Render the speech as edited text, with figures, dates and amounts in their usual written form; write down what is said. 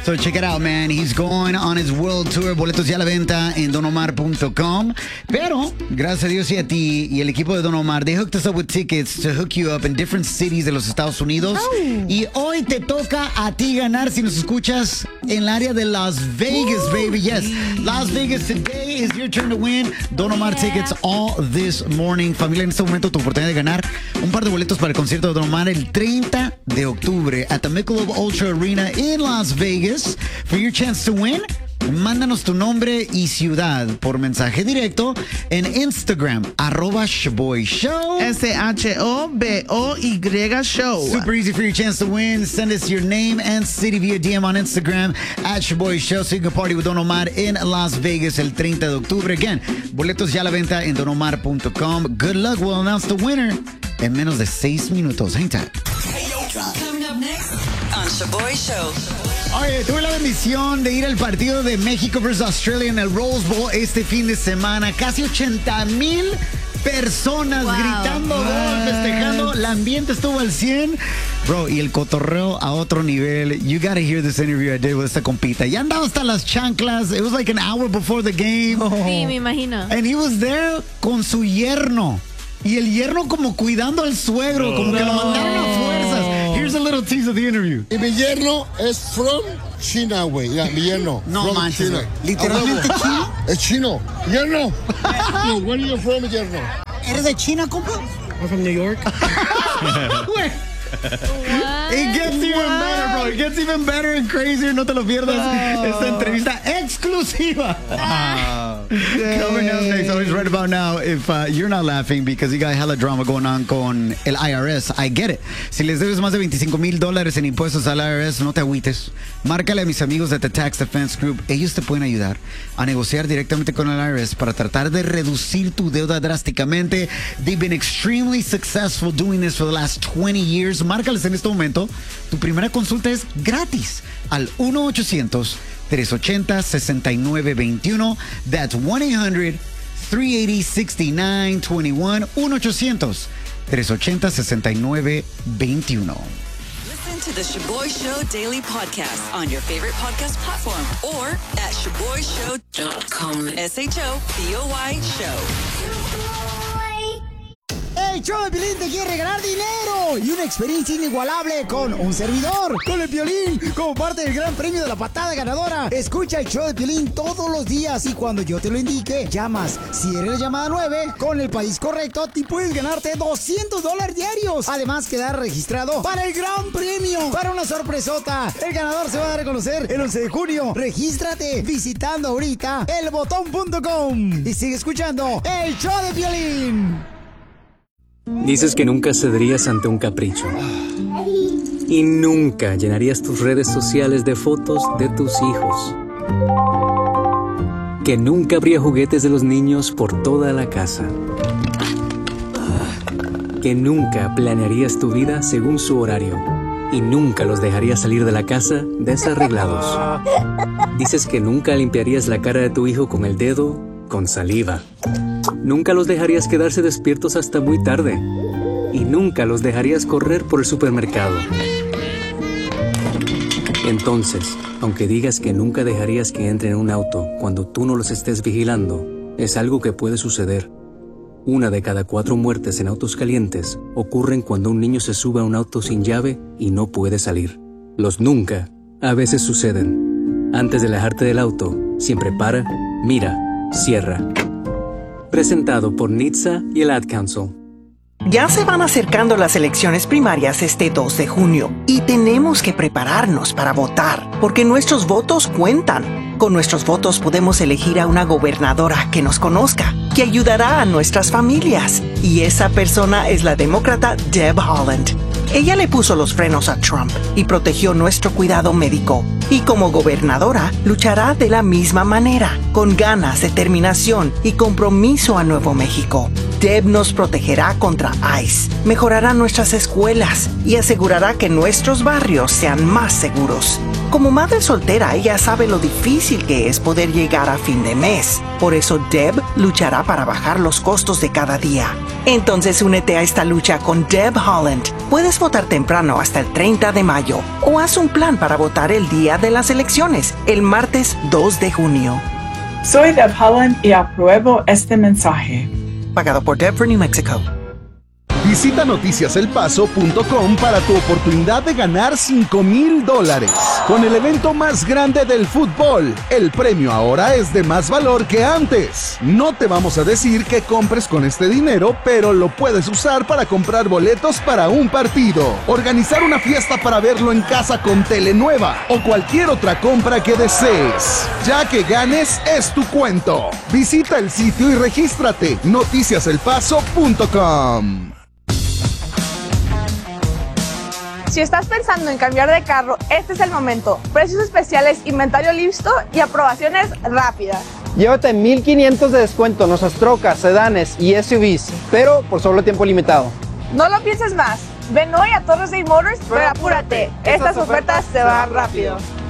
So check it out, man. He's going on his world tour. Boletos ya a la venta en donomar.com. Pero, gracias a Dios y a ti y el equipo de Don Omar, they hooked us up with tickets to hook you up in different cities de los Estados Unidos. Y hoy te toca a ti ganar si nos escuchas en el área de Las Vegas, baby. Yes, Las Vegas, today is your turn to win Don Omar tickets all this morning. Familia, en este momento tu oportunidad de ganar un par de boletos para el concierto de Don Omar el 30 de octubre at the Michelob Ultra Arena in Las Vegas. For your chance to win, mándanos tu nombre y ciudad por mensaje directo en Instagram, @ShoboyShow. SHOBOY Show. Super easy for your chance to win. Send us your name and city via DM on Instagram @ShoboyShow so you can party with Don Omar in Las Vegas el 30 de octubre. Again, boletos ya a la venta en donomar.com. Good luck. We'll announce the winner en menos de 6 minutos. Hang tight. Coming up next on Shoboy Show. Oye, tuve la bendición de ir al partido de México versus Australia en el Rose Bowl este fin de semana. Casi 80,000 personas gritando gol, festejando. El ambiente estuvo al 100. Bro, y el cotorreo a otro nivel. You gotta hear this interview I did with esta compita. Ya andaba hasta las chanclas. It was like an hour before the game. Sí, me imagino. And he was there con su yerno. Y el yerno como cuidando al suegro, como que lo mandaron a fuerzas. Here's a little tease of the interview. Y mi yerno es from China, güey. Yeah, mi yerno. No manches, güey. ¿Literalmente chino? Es chino. Yerno. Yo, where are you from, yerno? ¿Eres de China, compa? I'm from New York. Güey. It gets even better, bro. It gets even better and crazier. No te lo pierdas. Esta entrevista exclusiva. Coming up next, always right about now, if you're not laughing because you got hella drama going on con el IRS, I get it. Si les debes más de $25,000 en impuestos al IRS, no te agüites. Márcale a mis amigos de The Tax Defense Group. Ellos te pueden ayudar a negociar directamente con el IRS para tratar de reducir tu deuda drásticamente. They've been extremely successful doing this for the last 20 years. Márcales en este momento. Tu primera consulta es gratis al 1-800-380-6921. That's 1-800-380-6921. 1-800-380-6921. Listen to the Shoboy Show Daily Podcast on your favorite podcast platform or at ShoboyShow.com. SHOBOY Show. El show de Piolín te quiere regalar dinero y una experiencia inigualable con un servidor, con el Piolín, como parte del gran premio de la patada ganadora. Escucha el show de Piolín todos los días y cuando yo te lo indique, llamas. Si eres llamada 9, con el país correcto, te puedes ganarte $200 diarios. Además, quedar registrado para el gran premio, para una sorpresota. El ganador se va a dar a conocer el 11 de junio. Regístrate visitando ahorita elbotón.com y sigue escuchando el show de Piolín. Dices que nunca cederías ante un capricho. Y nunca llenarías tus redes sociales de fotos de tus hijos. Que nunca habría juguetes de los niños por toda la casa. Que nunca planearías tu vida según su horario. Y nunca los dejarías salir de la casa desarreglados. Dices que nunca limpiarías la cara de tu hijo con el dedo con saliva. Nunca los dejarías quedarse despiertos hasta muy tarde. Y nunca los dejarías correr por el supermercado. Entonces, aunque digas que nunca dejarías que entren en un auto cuando tú no los estés vigilando, es algo que puede suceder. 1 de cada 4 muertes en autos calientes ocurren cuando un niño se sube a un auto sin llave y no puede salir. Los nunca a veces suceden. Antes de alejarte del auto, siempre para, mira, cierra. Presentado por NHTSA y el Ad Council. Ya se van acercando las elecciones primarias este 2 de junio y tenemos que prepararnos para votar, porque nuestros votos cuentan. Con nuestros votos podemos elegir a una gobernadora que nos conozca, que ayudará a nuestras familias. Y esa persona es la demócrata Deb Haaland. Ella le puso los frenos a Trump y protegió nuestro cuidado médico. Y como gobernadora, luchará de la misma manera, con ganas, determinación y compromiso a Nuevo México. Deb nos protegerá contra ICE, mejorará nuestras escuelas y asegurará que nuestros barrios sean más seguros. Como madre soltera, ella sabe lo difícil que es poder llegar a fin de mes. Por eso Deb luchará para bajar los costos de cada día. Entonces únete a esta lucha con Deb Haaland. Puedes votar temprano hasta el 30 de mayo o haz un plan para votar el día de las elecciones, el martes 2 de junio. Soy Deb Haaland y apruebo este mensaje. Pagado por Deb for New Mexico. Visita noticiaselpaso.com para tu oportunidad de ganar $5,000. Con el evento más grande del fútbol, el premio ahora es de más valor que antes. No te vamos a decir qué compres con este dinero, pero lo puedes usar para comprar boletos para un partido, organizar una fiesta para verlo en casa con tele nueva o cualquier otra compra que desees. Ya que ganes, es tu cuento. Visita el sitio y regístrate. noticiaselpaso.com. Si estás pensando en cambiar de carro, este es el momento. Precios especiales, inventario listo y aprobaciones rápidas. Llévate 1,500 de descuento en nuestras trocas, sedanes y SUVs, pero por solo tiempo limitado. No lo pienses más. Ven hoy a Torres Day Motors, pero apúrate. Estas ofertas se van rápido.